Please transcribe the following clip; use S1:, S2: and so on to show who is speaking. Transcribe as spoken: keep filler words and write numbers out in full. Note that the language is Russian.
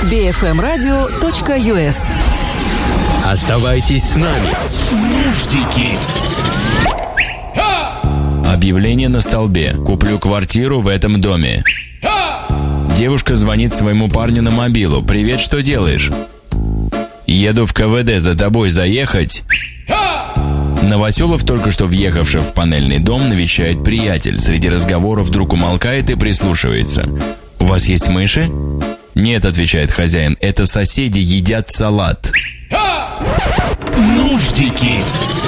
S1: би эф эм радио точка ю эс.
S2: Оставайтесь с нами. Нуждики.
S3: Объявление на столбе. Куплю квартиру в этом доме. Девушка звонит своему парню на мобилу. «Привет, что делаешь?» «Еду в ка вэ дэ, за тобой заехать?» Новоселов, только что въехавший в панельный дом, навещает приятель. Среди разговоров вдруг умолкает и прислушивается. «У вас есть мыши?» «Нет», — отвечает хозяин, — «это соседи едят салат».
S2: Нуждики.